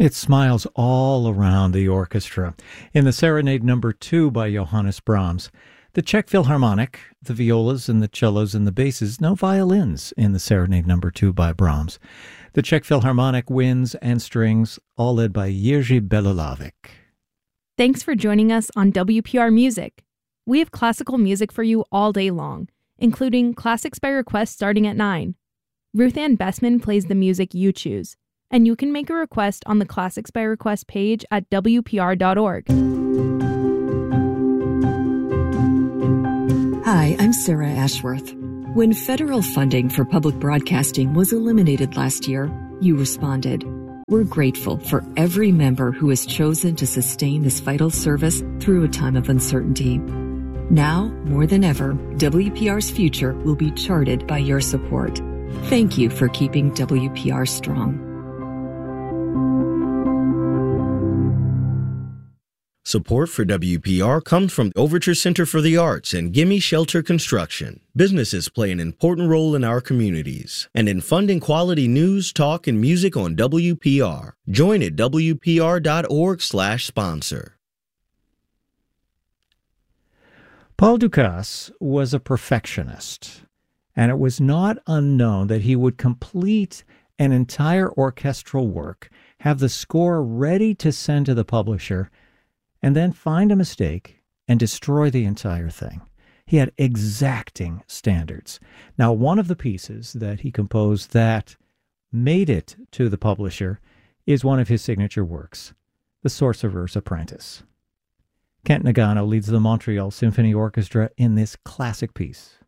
It smiles all around the orchestra. In the Serenade Number 2 by Johannes Brahms, the Czech Philharmonic, the violas and the cellos and the basses, no violins in the Serenade Number 2 by Brahms. The Czech Philharmonic winds and strings, all led by Jiří Belohlávek. Thanks for joining us on WPR Music. We have classical music for you all day long, including Classics by Request starting at 9. Ruth Ann Bessman plays the music you choose, and you can make a request on the Classics by Request page at WPR.org. Hi, I'm Sarah Ashworth. When federal funding for public broadcasting was eliminated last year, you responded. We're grateful for every member who has chosen to sustain this vital service through a time of uncertainty. Now, more than ever, WPR's future will be charted by your support. Thank you for keeping WPR strong. Support for WPR comes from the Overture Center for the Arts and Gimme Shelter Construction. Businesses play an important role in our communities and in funding quality news, talk, and music on WPR. Join at WPR.org/sponsor. Paul Dukas was a perfectionist, and it was not unknown that he would complete an entire orchestral work, have the score ready to send to the publisher, and then find a mistake and destroy the entire thing. He had exacting standards. Now, one of the pieces that he composed that made it to the publisher is one of his signature works, The Sorcerer's Apprentice. Kent Nagano leads the Montreal Symphony Orchestra in this classic piece.